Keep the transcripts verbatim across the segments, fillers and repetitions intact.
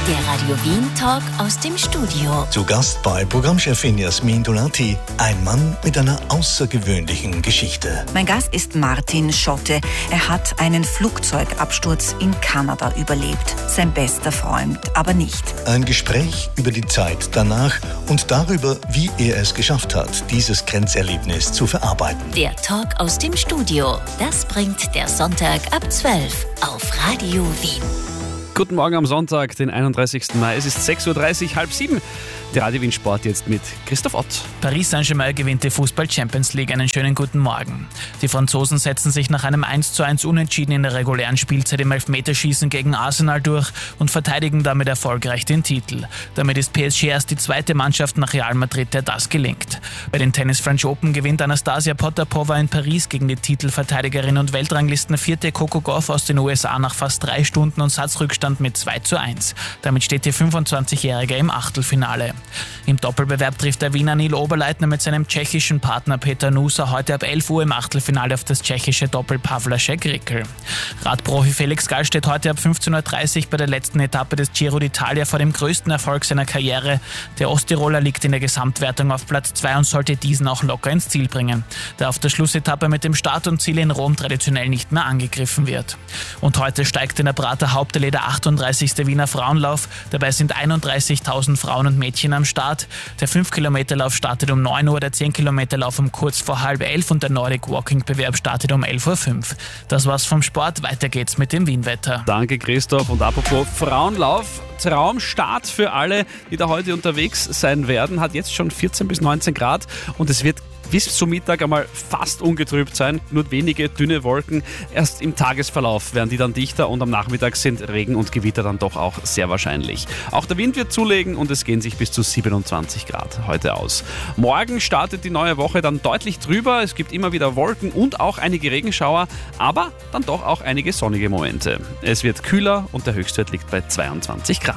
Der Radio Wien Talk aus dem Studio. Zu Gast bei Programmchefin Jasmin Donati, ein Mann mit einer außergewöhnlichen Geschichte. Mein Gast ist Martin Schotte. Er hat einen Flugzeugabsturz in Kanada überlebt. Sein bester Freund aber nicht. Ein Gespräch über die Zeit danach und darüber, wie er es geschafft hat, dieses Grenzerlebnis zu verarbeiten. Der Talk aus dem Studio. Das bringt der Sonntag ab zwölf auf Radio Wien. Guten Morgen am Sonntag, den einunddreißigsten Mai. Es ist sechs Uhr dreißig, halb sieben. Der Radio Wien Sport jetzt mit Christoph Ott. Paris Saint-Germain gewinnt die Fußball-Champions League. Einen schönen guten Morgen. Die Franzosen setzen sich nach einem eins zu eins Unentschieden in der regulären Spielzeit im Elfmeterschießen gegen Arsenal durch und verteidigen damit erfolgreich den Titel. Damit ist P S G erst die zweite Mannschaft nach Real Madrid, der das gelingt. Bei den Tennis French Open gewinnt Anastasia Potapova in Paris gegen die Titelverteidigerin und Weltranglistenvierte Coco Gauff aus den U S A nach fast drei Stunden und Satzrückstand mit zwei zu eins. Damit steht die fünfundzwanzigjährige im Achtelfinale. Im Doppelbewerb trifft der Wiener Neil Oberleitner mit seinem tschechischen Partner Peter Nusa heute ab elf Uhr im Achtelfinale auf das tschechische Doppel Pavlaschek-Rickel. Radprofi Felix Gall steht heute ab fünfzehn Uhr dreißig bei der letzten Etappe des Giro d'Italia vor dem größten Erfolg seiner Karriere. Der Osttiroler liegt in der Gesamtwertung auf Platz zwei und sollte diesen auch locker ins Ziel bringen, da auf der Schlussetappe mit dem Start und Ziel in Rom traditionell nicht mehr angegriffen wird. Und heute steigt in der Prater Hauptallee der achtunddreißigste Wiener Frauenlauf. Dabei sind einunddreißigtausend Frauen und Mädchen am Start. Der fünf Kilometer Lauf startet um neun Uhr, der zehn Kilometer Lauf um kurz vor halb elf und der Nordic Walking Bewerb startet um elf Uhr fünf. Das war's vom Sport, weiter geht's mit dem Wienwetter. Danke Christoph, und apropos Frauenlauf, Traumstart für alle, die da heute unterwegs sein werden, hat jetzt schon vierzehn bis neunzehn Grad und es wird bis zum Mittag einmal fast ungetrübt sein, nur wenige dünne Wolken. Erst im Tagesverlauf werden die dann dichter und am Nachmittag sind Regen und Gewitter dann doch auch sehr wahrscheinlich. Auch der Wind wird zulegen und es gehen sich bis zu siebenundzwanzig Grad heute aus. Morgen startet die neue Woche dann deutlich drüber. Es gibt immer wieder Wolken und auch einige Regenschauer, aber dann doch auch einige sonnige Momente. Es wird kühler und der Höchstwert liegt bei zweiundzwanzig Grad.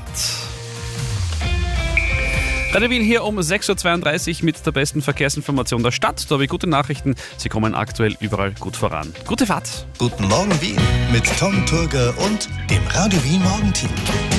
Radio Wien hier um sechs Uhr zweiunddreißig mit der besten Verkehrsinformation der Stadt. Da habe ich gute Nachrichten. Sie kommen aktuell überall gut voran. Gute Fahrt. Guten Morgen Wien mit Tom Turger und dem Radio Wien Morgenteam.